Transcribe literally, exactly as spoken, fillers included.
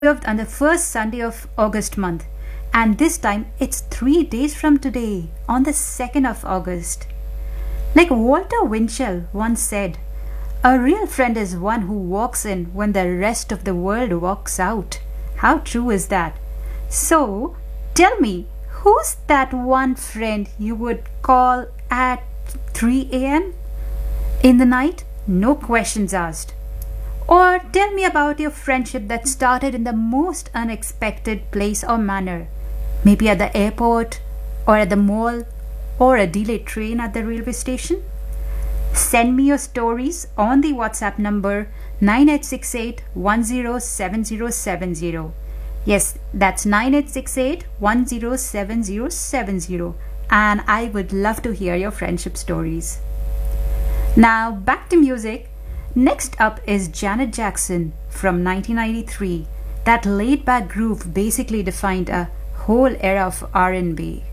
observed on the first Sunday of August month, and this time it's three days from today, on the second of August. Like Walter Winchell once said, a real friend is one who walks in when the rest of the world walks out. How true is that? So, tell me, who's that one friend you would call at three a m in the night? No questions asked. Or tell me about your friendship that started in the most unexpected place or manner. Maybe at the airport, or at the mall, or a delayed train at the railway station. Send me your stories on the WhatsApp number nine eight six eight, one zero seven zero seven zero. Yes, that's nine eight six eight, one zero seven zero seven zero. And I would love to hear your friendship stories. Now back to music. Next up is Janet Jackson from nineteen ninety-three. That laid-back groove basically defined a whole era of R and B.